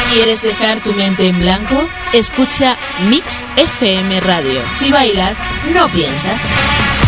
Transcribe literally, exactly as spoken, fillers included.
¿Quieres dejar tu mente en blanco? Escucha Mix F M Radio. Si bailas, no piensas.